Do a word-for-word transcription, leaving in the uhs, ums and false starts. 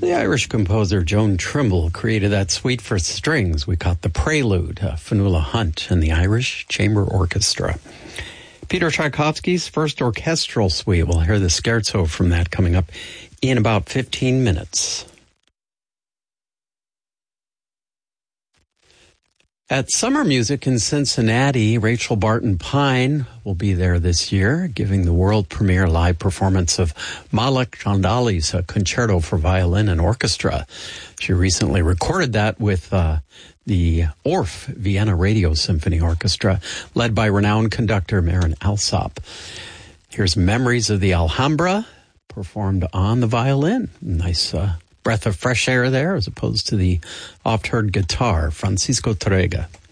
The Irish composer Joan Trimble created that suite for strings. We caught the Prelude, uh, Fionnuala Hunt and the Irish Chamber Orchestra. Peter Tchaikovsky's first orchestral suite. We'll hear the scherzo from that coming up in about fifteen minutes. At Summer Music in Cincinnati, Rachel Barton Pine will be there this year, giving the world premiere live performance of Malek Chandali's uh, Concerto for Violin and Orchestra. She recently recorded that with uh, the Orff Vienna Radio Symphony Orchestra, led by renowned conductor Marin Alsop. Here's Memories of the Alhambra, performed on the violin. Nice uh breath of fresh air there, as opposed to the oft-heard guitar. Francisco Tárrega.